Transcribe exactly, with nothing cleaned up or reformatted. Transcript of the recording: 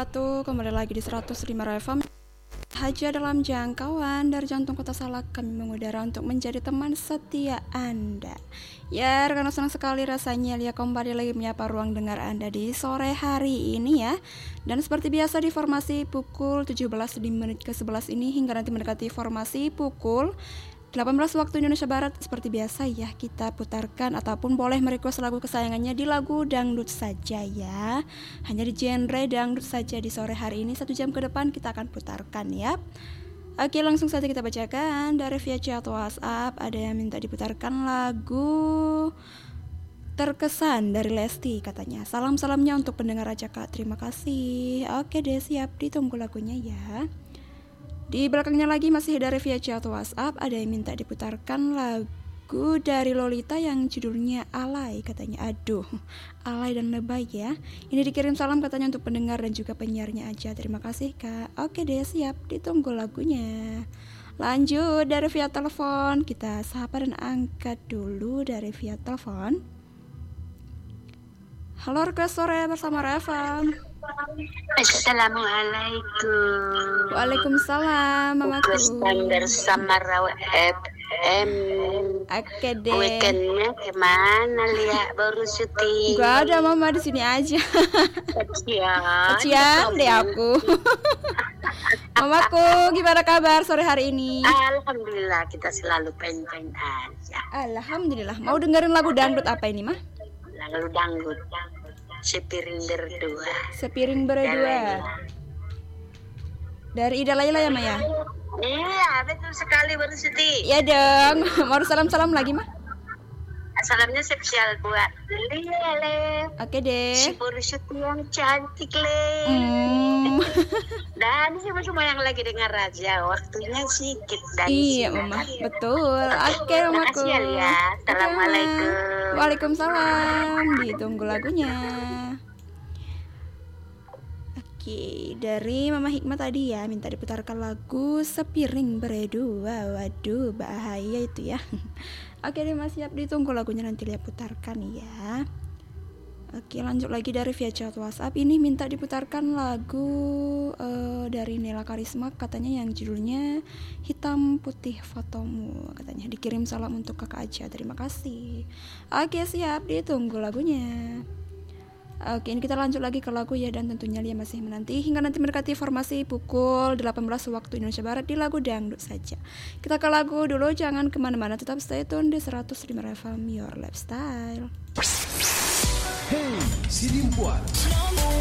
Satu, kembali lagi di seratus lima F M Haja dalam jangkauan dari jantung kota Salak. Kami mengudara untuk menjadi teman setia Anda. Ya, karena senang sekali rasanya Lia kembali lagi menyapa ruang dengar Anda di sore hari ini ya. Dan seperti biasa di formasi pukul tujuh belas di menit ke sebelas ini hingga nanti mendekati formasi pukul delapan belas waktu Indonesia Barat. Seperti biasa ya, kita putarkan ataupun boleh merequest lagu kesayangannya di lagu dangdut saja ya. Hanya di genre dangdut saja di sore hari ini. Satu jam ke depan kita akan putarkan ya. Oke, langsung saja kita bacakan dari via chat WhatsApp. Ada yang minta diputarkan lagu Terkesan dari Lesti katanya. Salam-salamnya untuk pendengar aja Kak, terima kasih. Oke deh, siap, ditunggu lagunya ya. Di belakangnya lagi masih dari via chat WhatsApp. Ada yang minta diputarkan lagu dari Lolita yang judulnya Alay katanya. Aduh, alay dan lebay ya. Ini dikirim salam katanya untuk pendengar dan juga penyiarnya aja. Terima kasih Kak. Oke deh, siap, ditunggu lagunya. Lanjut dari via telepon. Kita sapa dan angkat dulu dari via telepon. Halo request sore bersama Revan. Assalamualaikum. Waalaikumsalam mamaku. Requestan bersama Rawa F M. Oke deh. Weekendnya kemana Lia? Baru syuting. Gak ada, mama di sini aja. Kecian. Kecian deh aku. Mamaku, gimana kabar sore hari ini? Alhamdulillah, kita selalu pen-pen aja. Alhamdulillah. Mau dengerin lagu dangdut apa ini mah? Lalu dangdut. Sepiring berdua. Sepiring berdua. Dari Ida Laila ya Maya? Iya, betul sekali baru syuting. Iya dong. Mau salam-salam lagi mah? Salamnya spesial buat Lia Le. Oke deh. Si baru syuting yang cantik Le. Hmm. Dan semua yang lagi dengar Raja, waktunya sedikit dan iya mama, betul. Oke mamaku. Terima kasih ya Lia. Assalamualaikum. Waalaikumsalam. Ditunggu lagunya. Oke, dari Mama Hikmah tadi ya minta diputarkan lagu Sepiring Berdua. Waduh, bahaya itu ya. Oke deh Mas, siap, ditunggu lagunya nanti Lia putarkan ya. Oke, lanjut lagi dari via chat WhatsApp. Ini minta diputarkan lagu uh, dari Nela Karisma katanya yang judulnya Hitam Putih Fotomu katanya. Dikirim salam untuk kakak aja. Terima kasih. Oke, siap, ditunggu lagunya. Oke, ini kita lanjut lagi ke lagu ya, dan tentunya Lia masih menanti hingga nanti mendekati formasi pukul delapan belas waktu Indonesia Barat di lagu dangdut saja. Kita ke lagu dulu, jangan kemana-mana, tetap stay tune di seratus lima F M Your Lifestyle. Hey, si Limpuan.